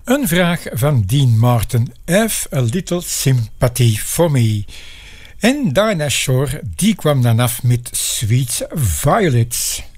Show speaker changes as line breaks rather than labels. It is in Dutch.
Een vraag van Dean Martin. Have a little sympathy for me. En Dinah Shore, die kwam dan af met Sweet Violets.